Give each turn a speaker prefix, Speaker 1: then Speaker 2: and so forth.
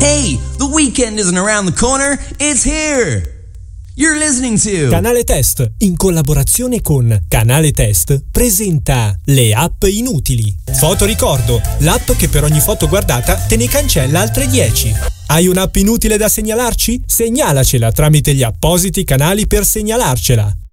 Speaker 1: Hey, the weekend isn't around the corner, it's here! You're listening to
Speaker 2: Canale Test, in collaborazione con Canale Test, presenta le app inutili. Fotoricordo, l'app che per ogni foto guardata te ne cancella altre 10. Hai un'app inutile da segnalarci? Segnalacela tramite gli appositi canali per segnalarcela.